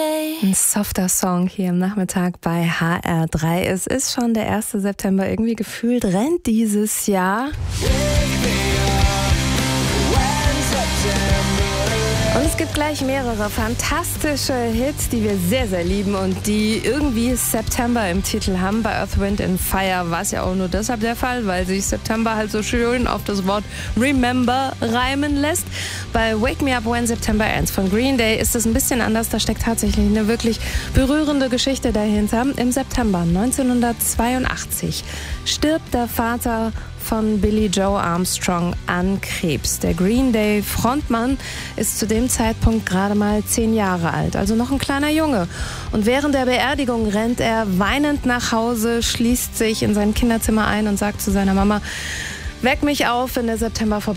Day. Ein softer Song hier am Nachmittag bei HR3. Es ist schon der 1. September. Irgendwie gefühlt rennt dieses Jahr. Und es gibt gleich mehrere fantastische Hits, die wir sehr, sehr lieben und die irgendwie September im Titel haben. Bei Earth, Wind and Fire war es ja auch nur deshalb der Fall, weil sich September halt so schön auf das Wort Remember reimen lässt. Bei Wake Me Up When September Ends von Green Day ist es ein bisschen anders. Da steckt tatsächlich eine wirklich berührende Geschichte dahinter. Im September 1982 stirbt der Vater von Billie Joe Armstrong an Krebs. Der Green Day Frontmann ist zu dem Zeitpunkt gerade mal 10 Jahre alt, also noch ein kleiner Junge. Und während der Beerdigung rennt er weinend nach Hause, schließt sich in sein Kinderzimmer ein und sagt zu seiner Mama: Weck mich auf, wenn der September vorbei